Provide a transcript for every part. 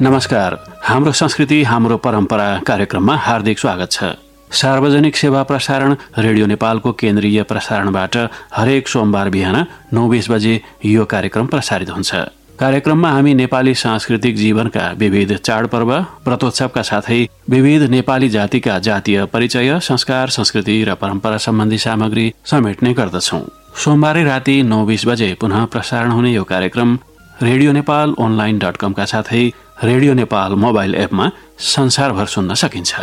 नमस्कार। हाम्रो संस्कृति हाम्रो परम्परा कार्यक्रममा हार्दिक स्वागत छ। सार्वजनिक सेवा प्रसारण रेडियो नेपालको केन्द्रीय प्रसारणबाट हरेक सोमबार बिहान 9:20 बजे यो कार्यक्रम प्रसारित हुन्छ। कार्यक्रममा हामी नेपाली सांस्कृतिक जीवनका विविध चाडपर्व, व्रतोत्सवका साथै विविध नेपाली जातिका जातीय परिचय, संस्कार, संस्कृति र परम्परा सम्बन्धी सामग्री समेट्ने गर्दछौं। सोमबारै राति 9:20 बजे पुनः प्रसारण हुने यो कार्यक्रम रेडियो नेपाल online.com का साथै रेडियो नेपाल मोबाइल एपमा संसारभर सुन्न सकिन्छ।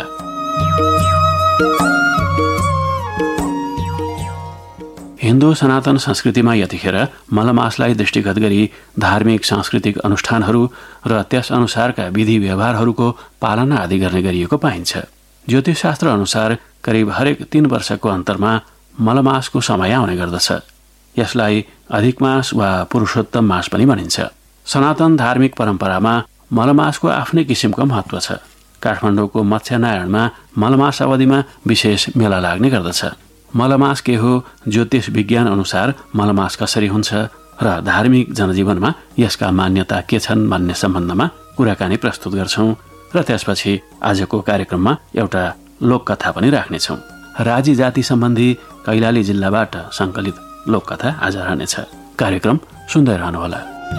हिन्दू सनातन संस्कृतिमा यतिखेर मलमासलाई दृष्टिगत गरी धार्मिक सांस्कृतिक अनुष्ठानहरू र त्यस अनुसारका विधि व्यवहारहरूको पालना आदि गर्ने गरिएको पाइन्छ। ज्योतिषशास्त्र अनुसार करिब हरेक 3 वर्षको अन्तरमा मलमासको समय आउने गर्दछ। यसलाई अधिक मास वा पुरुषोत्तम मास पनि भनिन्छ। सनातन धार्मिक परम्परामा मलमासको आफ्नै किसिमको महत्व छ। काठमाडौँको मत्स्यनारायणमा मलमास अवधिमा विशेष मेला लाग्ने गर्दछ। मलमास के हो, ज्योतिष विज्ञान अनुसार मलमास कसरी हुन्छ र धार्मिक जनजीवनमा यसका मान्यता के छन् भन्ने सम्बन्धमा कुराकानी प्रस्तुत गर्छौं र त्यसपछि आजको कार्यक्रममा एउटा लोककथा पनि राख्नेछौं। राजी जाति सम्बन्धी कैलाली जिल्लाबाट संकलित लोककथा आज रहनेछ। कार्यक्रम सुन्दै रहनुहोला।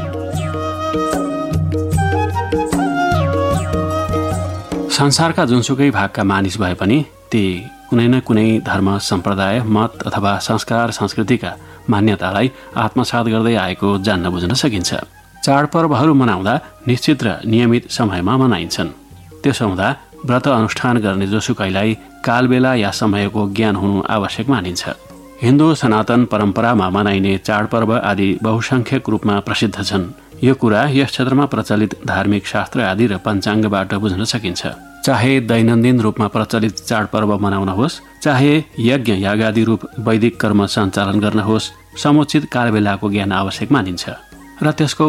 संसारका जुनसुकै भागका मानिस भए पनि ती कुनै न कुनै धर्म, सम्प्रदाय, मत अथवा संस्कार संस्कृतिका मान्यतालाई आत्मसात गर्दै आएको जान्न बुझ्न सकिन्छ। चाडपर्वहरू मनाउँदा निश्चित र नियमित समयमा मनाइन्छन्। त्यसो हुँदा व्रत अनुष्ठान गर्ने जोसुकैलाई कालबेला या समयको ज्ञान हुनु आवश्यक मानिन्छ। हिन्दू सनातन परम्परामा मनाइने चाडपर्व आदि बहुसंख्यक रूपमा प्रसिद्ध छन्। यो कुरा यस क्षेत्रमा प्रचलित धार्मिक शास्त्र आदि र पञ्चाङ्गबाट बुझ्न सकिन्छ। चाहे दैनन्दिन रूपमा प्रचलित चाडपर्व मनाउन होस्, चाहे यज्ञ यागादि रूप वैदिक कर्म सञ्चालन गर्न होस्, समुचित कालबेलाको ज्ञान आवश्यक मानिन्छ र त्यसको